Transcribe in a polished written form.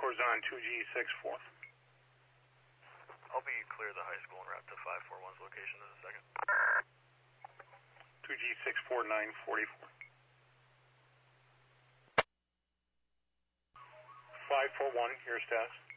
towards on 2G64. I'll be clear the high school en route to 541's location in a second. 2G64 944. 541, your status.